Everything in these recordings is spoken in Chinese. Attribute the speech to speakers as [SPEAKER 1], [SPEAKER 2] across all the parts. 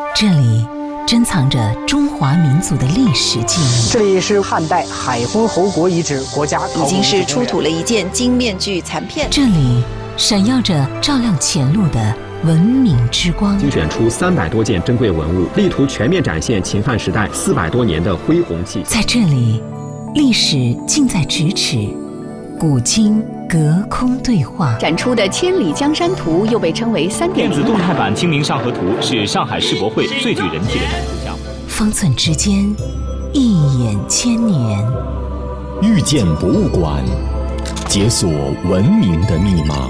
[SPEAKER 1] 这里珍藏着中华民族的历史记忆。
[SPEAKER 2] 这里是汉代海昏侯国遗址国家考古
[SPEAKER 3] 已经是出土了一件金面具残片。
[SPEAKER 1] 这里闪耀着照亮前路的文明之光。
[SPEAKER 4] 精选出300多件珍贵文物，力图全面展现秦汉时代400多年的恢宏气息。
[SPEAKER 1] 在这里，历史近在咫尺，古今隔空对话。
[SPEAKER 3] 展出的《千里江山图》又被称为3.0
[SPEAKER 5] 电子动态版《清明上河图》是上海世博会最具人气的展出项目。
[SPEAKER 1] 方寸之间，一眼千年。
[SPEAKER 6] 遇见博物馆，解锁文明的密码。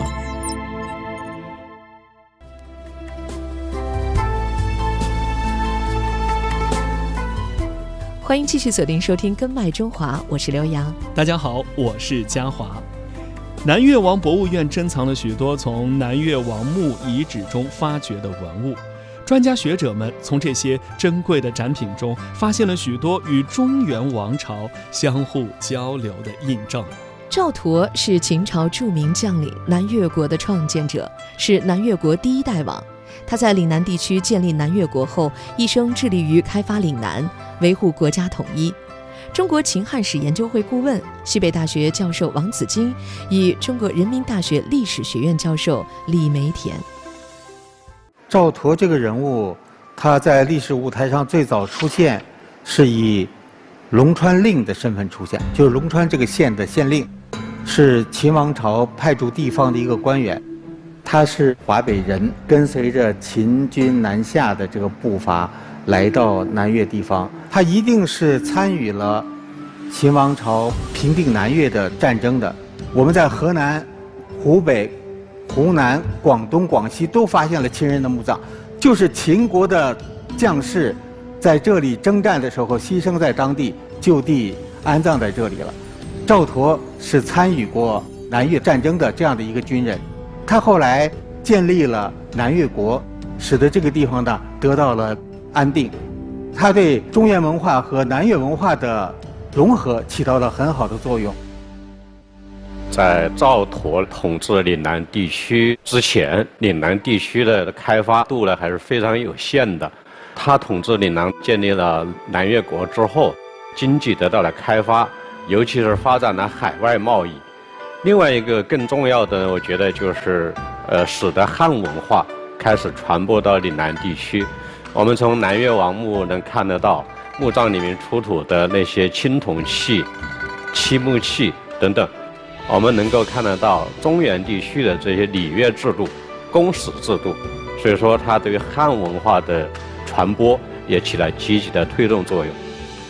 [SPEAKER 7] 欢迎继续锁定收听《根脉中华》，我是刘洋。
[SPEAKER 8] 大家好，我是嘉华。南越王博物院珍藏了许多从南越王墓遗址中发掘的文物，专家学者们从这些珍贵的展品中发现了许多与中原王朝相互交流的印证。
[SPEAKER 7] 赵佗是秦朝著名将领，南越国的创建者，是南越国第1代王。他在岭南地区建立南越国后，一生致力于开发岭南，维护国家统一。中国秦汉史研究会顾问、西北大学教授王子京与中国人民大学历史学院教授李梅田。
[SPEAKER 9] 赵佗这个人物，他在历史舞台上最早出现是以龙川令的身份出现，就是龙川这个县的县令，是秦王朝派驻地方的一个官员。他是华北人，跟随着秦军南下的这个步伐来到南越地方，他一定是参与了秦王朝平定南越的战争的。我们在河南、湖北、湖南、广东、广西都发现了秦人的墓葬，就是秦国的将士在这里征战的时候牺牲在当地，就地安葬在这里了。赵佗是参与过南越战争的这样的一个军人，他后来建立了南越国，使得这个地方呢得到了安定。他对中原文化和南越文化的融合起到了很好的作用。
[SPEAKER 10] 在赵佗统治岭南地区之前，岭南地区的开发度呢还是非常有限的。他统治岭南，建立了南越国之后，经济得到了开发，尤其是发展了海外贸易。另外一个更重要的，我觉得就是使得汉文化开始传播到岭南地区。我们从南越王墓能看得到，墓葬里面出土的那些青铜器、漆木器等等，我们能够看得到中原地区的这些礼乐制度、公史制度，所以说它对于汉文化的传播也起了积极的推动作用。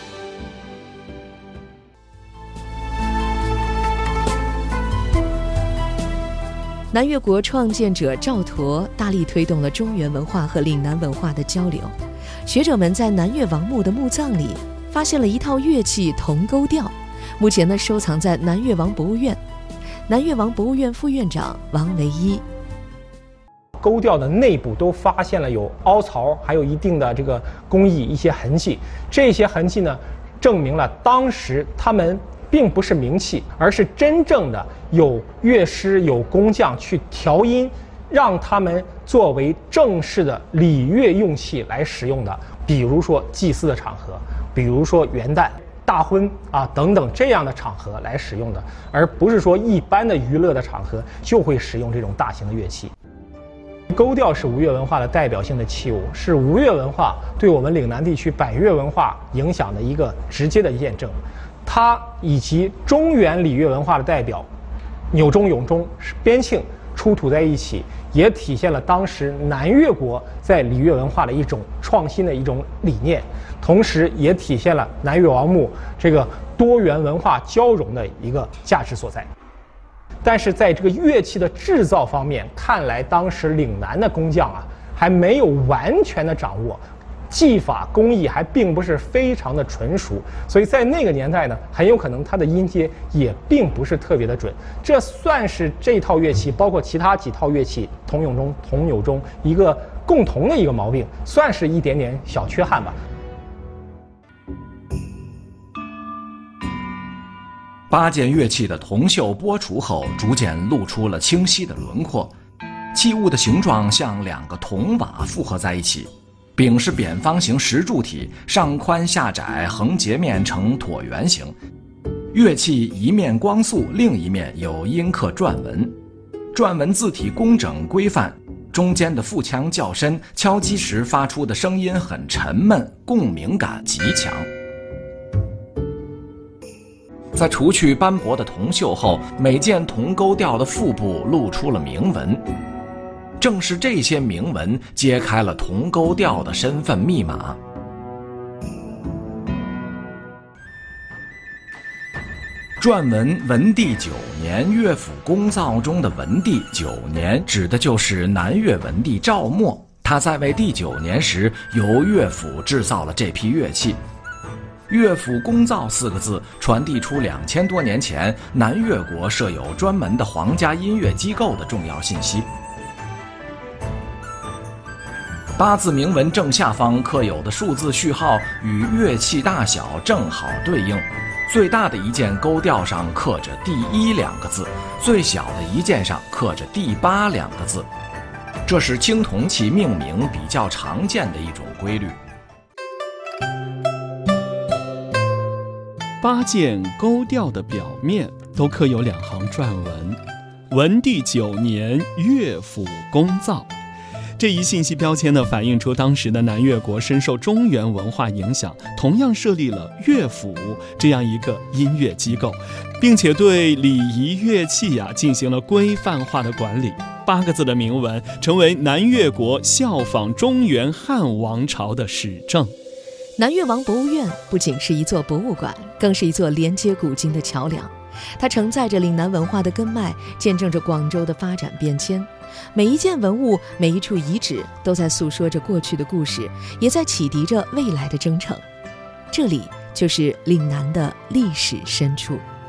[SPEAKER 7] 南越国创建者赵佗大力推动了中原文化和岭南文化的交流。学者们在南越王墓的墓葬里发现了一套乐器铜钩调，目前呢收藏在南越王博物院。南越王博物院副院长王维一。
[SPEAKER 11] 钩调的内部都发现了有凹槽，还有一定的这个工艺一些痕迹。这些痕迹呢，证明了当时他们并不是名器，而是真正的有乐师、有工匠去调音，让他们作为正式的礼乐用器来使用的。比如说祭祀的场合，比如说元旦、大婚啊等等这样的场合来使用的，而不是说一般的娱乐的场合就会使用这种大型的乐器。钩调是吴越文化的代表性的器物，是吴越文化对我们岭南地区百越文化影响的一个直接的验证。它以及中原礼乐文化的代表钮钟、永钟、边磬出土在一起，也体现了当时南越国在礼乐文化的一种创新的一种理念，同时也体现了南越王墓这个多元文化交融的一个价值所在。但是在这个乐器的制造方面，看来当时岭南的工匠啊还没有完全的掌握，技法工艺还并不是非常的纯熟，所以在那个年代呢，很有可能它的音阶也并不是特别的准。这算是这套乐器，包括其他几套乐器铜永钟、铜钮钟一个共同的一个毛病，算是一点点小缺憾吧。
[SPEAKER 12] 8件乐器的铜锈剥除后，逐渐露出了清晰的轮廓，器物的形状像2个铜瓦复合在一起。 柄是扁方形石柱体，上宽下窄，横截面呈椭圆形。乐器一面光素，另一面有阴刻篆文，篆文字体工整规范，中间的腹腔较深，敲击时发出的声音很沉闷，共鸣感极强。在除去斑驳的铜锈后，每件铜钩吊的腹部露出了铭文，正是这些铭文揭开了铜钩吊的身份密码。篆文文帝9年乐府公造中的文帝9年指的就是南越文帝赵默，他在位第9年时由乐府制造了这批乐器。乐府公造4个字传递出2000多年前南越国设有专门的皇家音乐机构的重要信息。八字铭文正下方刻有的数字序号与乐器大小正好对应，最大的一件钩吊上刻着第12个字，最小的一件上刻着第82个字，这是青铜器命名比较常见的一种规律。
[SPEAKER 8] 8件钩吊的表面都刻有2行篆文：文帝9年乐府公造。这一信息标签呢，反映出当时的南越国深受中原文化影响，同样设立了乐府这样一个音乐机构，并且对礼仪乐器进行了规范化的管理。8个字的铭文成为南越国效仿中原汉王朝的史证。
[SPEAKER 7] 南越王博物院不仅是一座博物馆，更是一座连接古今的桥梁。它承载着岭南文化的根脉，见证着广州的发展变迁。每一件文物，每一处遗址，都在诉说着过去的故事，也在启迪着未来的征程。这里就是岭南的历史深处。